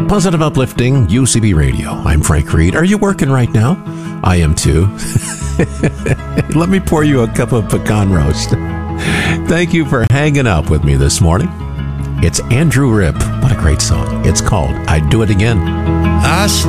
Positive Uplifting, UCB Radio. I'm Frank Reed. Are you working right now? I am too. Let me pour you a cup of pecan roast. Thank you for hanging out with me this morning. It's Andrew Ripp. What a great song. It's called I'd Do It Again. I